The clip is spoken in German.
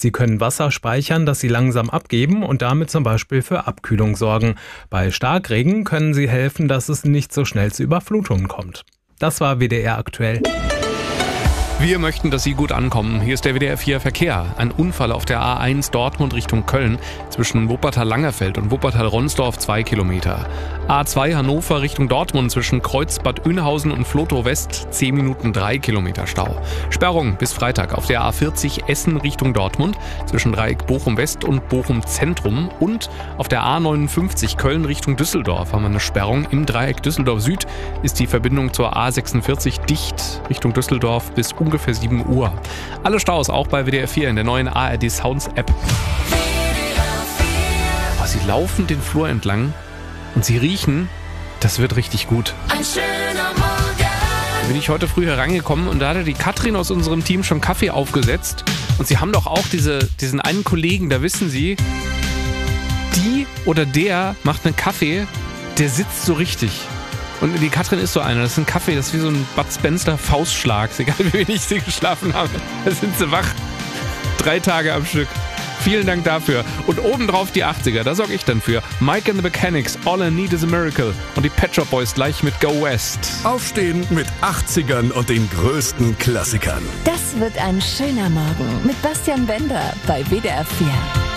Sie können Wasser speichern, das sie langsam abgeben und damit zum Beispiel für Abkühlung sorgen. Bei Starkregen können sie helfen, dass es nicht so schnell zu Überflutungen kommt. Das war WDR aktuell. Wir möchten, dass Sie gut ankommen. Hier ist der WDR 4 Verkehr. Ein Unfall auf der A1 Dortmund Richtung Köln zwischen Wuppertal-Langerfeld und Wuppertal-Ronsdorf 2 Kilometer. A2 Hannover Richtung Dortmund zwischen Kreuzbad Oeynhausen und Vlotho West 10 Minuten 3 Kilometer Stau. Sperrung bis Freitag auf der A40 Essen Richtung Dortmund zwischen Dreieck Bochum West und Bochum Zentrum und auf der A59 Köln Richtung Düsseldorf haben wir eine Sperrung. Im Dreieck Düsseldorf Süd ist die Verbindung zur A46 dicht Richtung Düsseldorf bis ungefähr 7 Uhr. Alle Staus auch bei WDR 4 in der neuen ARD Sounds App. Oh, sie laufen den Flur entlang und sie riechen, das wird richtig gut. Ein schöner Morgen. Da bin ich heute früh herangekommen und da hatte die Katrin aus unserem Team schon Kaffee aufgesetzt. Und sie haben doch auch diesen einen Kollegen, da wissen Sie, die oder der macht einen Kaffee, der sitzt so richtig. Und die Katrin ist so einer. Das ist ein Kaffee, das ist wie so ein Bud Spencer Faustschlag. Ist egal, wie wenig sie geschlafen haben. Da sind sie wach. 3 Tage am Stück. Vielen Dank dafür. Und obendrauf die 80er, da sorge ich dann für. Mike and the Mechanics, All I Need is a Miracle. Und die Pet Shop Boys gleich mit Go West. Aufstehen mit 80ern und den größten Klassikern. Das wird ein schöner Morgen mit Bastian Bender bei WDR 4.